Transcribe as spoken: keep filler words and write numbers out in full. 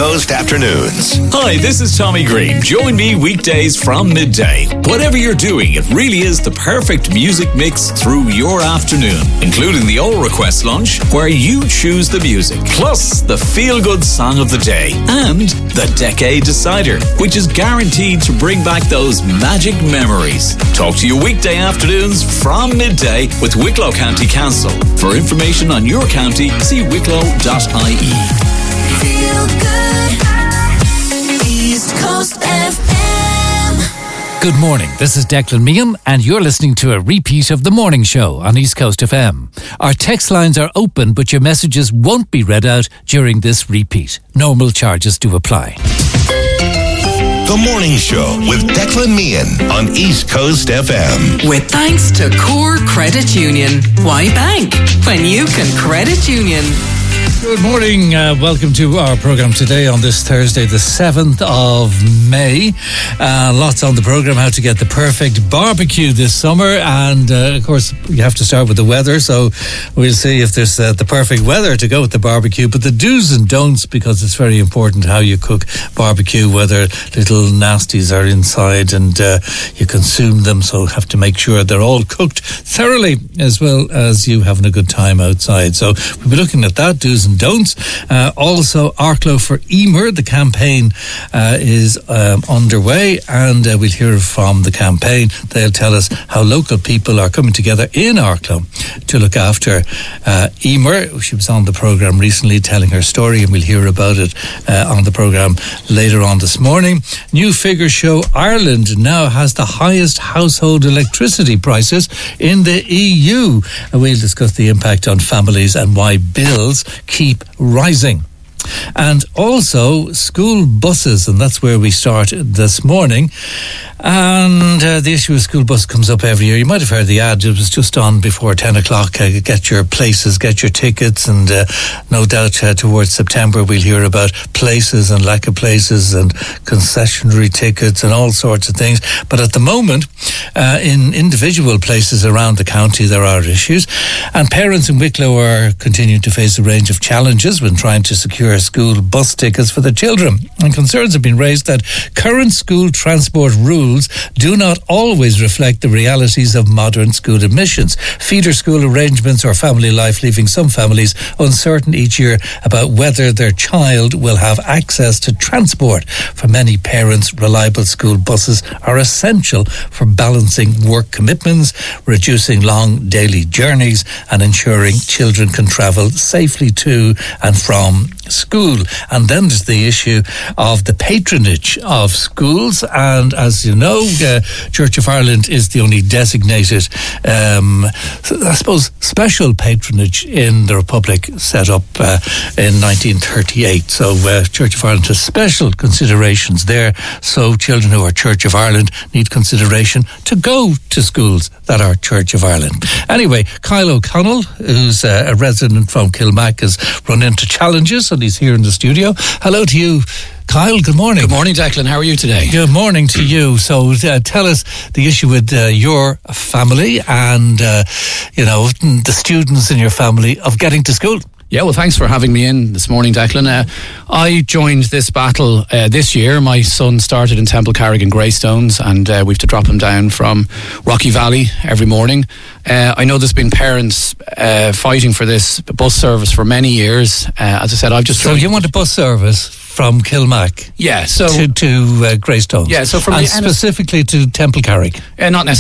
Coast Afternoons. Hi, this is Tommy Green. Join me weekdays from midday. Whatever you're doing, it really is the perfect music mix through your afternoon, including the All Request Lunch, where you choose the music, plus the feel-good song of the day, and the Decade Decider, which is guaranteed to bring back those magic memories. Talk to you weekday afternoons from midday with Wicklow County Council. For information on your county, see wicklow dot I E. Feel good. East Coast F M. Good morning, this is Declan Meehan and you're listening to a repeat of The Morning Show on East Coast F M. Our text lines are open, but your messages won't be read out during this repeat. Normal charges do apply. The Morning Show with Declan Meehan on East Coast F M. With thanks to Core Credit Union. Why bank when you can credit union? Good morning. Uh, welcome to our programme today on this Thursday, the seventh of May. Uh, lots on the programme, how to get the perfect barbecue this summer. And, uh, of course, you have to start with the weather. So we'll see if there's uh, the perfect weather to go with the barbecue. But the do's and don'ts, because it's very important how you cook barbecue, whether little nasties are inside and uh, you consume them. So have to make sure they're all cooked thoroughly, as well as you having a good time outside. So we'll be looking at that, do's and don'ts. Uh, also, Arklow for Emer, the campaign uh, is um, underway, and uh, we'll hear from the campaign. They'll tell us how local people are coming together in Arklow to look after uh, Emer. She was on the programme recently telling her story, and we'll hear about it uh, on the programme later on this morning. New figures show Ireland now has the highest household electricity prices in the E U. And we'll discuss the impact on families and why bills keep rising. And also school buses, and that's where we start this morning. And uh, the issue of school bus comes up every year. You might have heard the ad. It was just on before ten o'clock. Uh, get your places, get your tickets, and uh, no doubt uh, towards September we'll hear about places and lack of places and concessionary tickets and all sorts of things. But at the moment, uh, in individual places around the county, there are issues. And parents in Wicklow are continuing to face a range of challenges when trying to secure school bus tickets for their children. And concerns have been raised that current school transport rules do not always reflect the realities of modern school admissions. Feeder school arrangements or family life, leaving some families uncertain each year about whether their child will have access to transport. For many parents, reliable school buses are essential for balancing work commitments, reducing long daily journeys, and ensuring children can travel safely to and from school. And then there's the issue of the patronage of schools, and as you know, uh, Church of Ireland is the only designated um, I suppose special patronage in the Republic, set up uh, in nineteen thirty-eight. So uh, Church of Ireland has special considerations there, so children who are Church of Ireland need consideration to go to schools that are Church of Ireland. Anyway, Kyle O'Connell, who's uh, a resident from Kilmac, has run into challenges and he's here in the studio. Hello to you, Kyle. Good morning. Good morning, Declan. How are you today? Good morning to you. So uh, tell us the issue with uh, your family and, uh, you know, the students in your family of getting to school. Yeah, well, thanks for having me in this morning, Declan. Uh, I joined this battle uh, this year. My son started in Temple Carrigan Greystones, and uh, we have to drop him down from Rocky Valley every morning. Uh, I know there's been parents uh, fighting for this bus service for many years. Uh, as I said, I've just... So you want a bus service from Kilmac? Yeah, so... To, to uh, Greystones? Yeah, so from... And specifically to Temple Carrick? Uh, not necessarily.